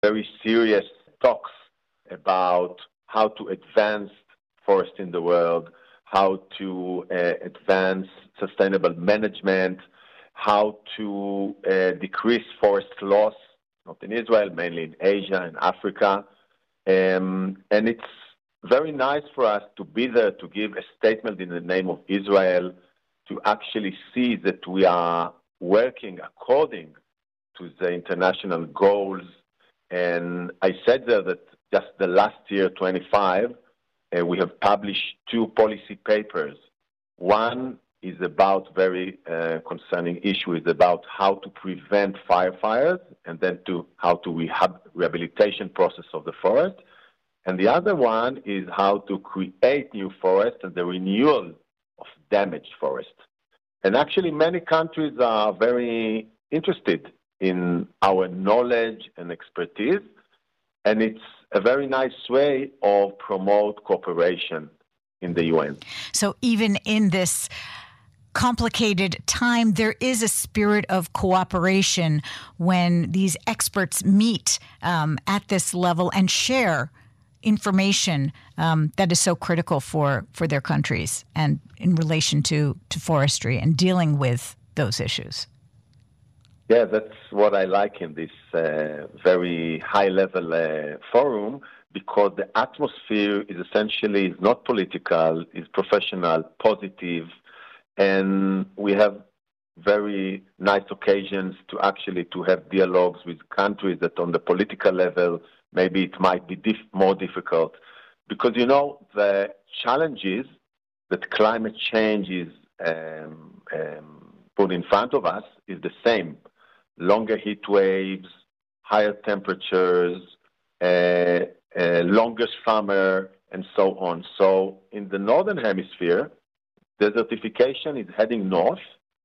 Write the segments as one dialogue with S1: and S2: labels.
S1: very serious talks about how to advance forest in the world, how to advance sustainable management, how to decrease forest loss, not in Israel, mainly in Asia and Africa. And it's very nice for us to be there to give a statement in the name of Israel, to actually see that we are working according to the international goals. And I said there that just the last year, 25, we have published 2 policy papers. One is about very concerning issues about how to prevent firefires, and then to how to rehabilitation process of the forest. And the other one is how to create new forests and the renewal of damaged forests. And actually many countries are very interested in our knowledge and expertise, and it's a very nice way of promote cooperation in the UN.
S2: So even in this complicated time, there is a spirit of cooperation when these experts meet at this level and share information that is so critical for their countries and in relation to forestry and dealing with those issues.
S1: Yeah, that's what I like in this very high-level forum, because the atmosphere is essentially not political, is professional, positive, and we have very nice occasions to actually to have dialogues with countries that on the political level maybe it might be more difficult. Because, you know, the challenges that climate change is put in front of us is the same. Longer heat waves, higher temperatures, longer summer, and so on. So in the northern hemisphere, desertification is heading north,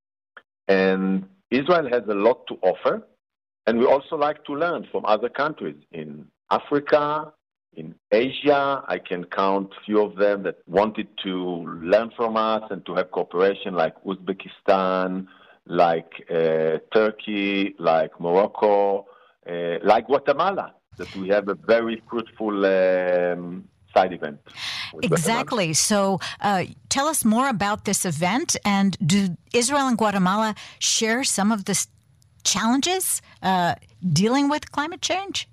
S1: and Israel has a lot to offer, and we also like to learn from other countries in Africa, in Asia. I can count a few of them that wanted to learn from us and to have cooperation, like Uzbekistan, like Turkey, like Morocco, like Guatemala, that we have a very fruitful side event.
S2: Exactly. So tell us more about this event, and do Israel and Guatemala share some of the challenges dealing with climate change?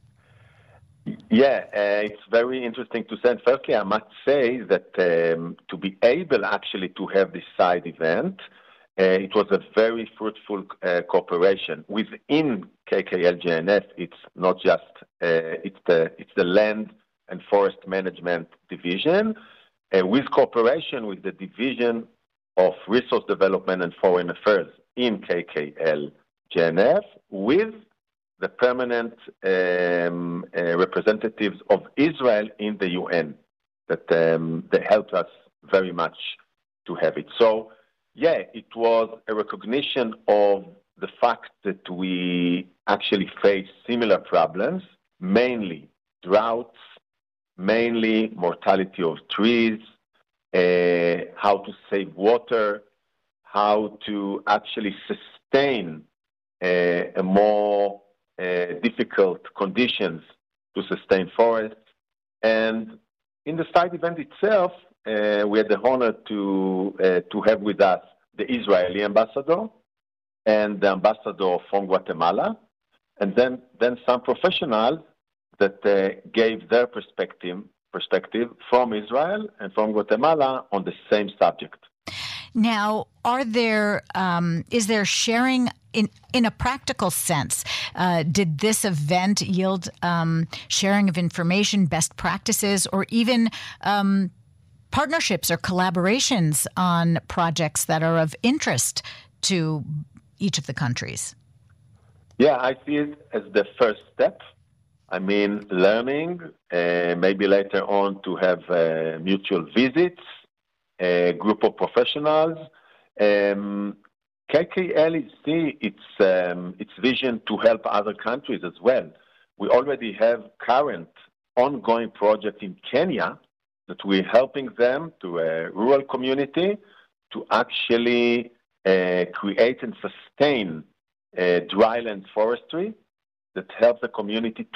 S1: Yeah, it's very interesting to say. Firstly, I must say that to be able actually to have this side event, it was a very fruitful cooperation within KKL-JNF. It's not just it's the Land and Forest Management Division, with cooperation with the Division of Resource Development and Foreign Affairs in KKL-JNF, with the permanent representatives of Israel in the UN, that they helped us very much to have it. So, yeah, it was a recognition of the fact that we actually face similar problems, mainly droughts, mainly mortality of trees, how to save water, how to actually sustain a more difficult conditions to sustain forests. And in the side event itself, we had the honor to have with us the Israeli ambassador and the ambassador from Guatemala, and then some professionals that gave their perspective from Israel and from Guatemala on the same subject.
S2: Now, is there sharing in a practical sense? Did this event yield sharing of information, best practices, or even partnerships or collaborations on projects that are of interest to each of the countries?
S1: Yeah, I see it as the first step. I mean, learning, maybe later on to have mutual visits, a group of professionals. KKL see its vision to help other countries as well. We already have current ongoing project in Kenya that we're helping them to a rural community to actually create and sustain dryland forestry that helps the community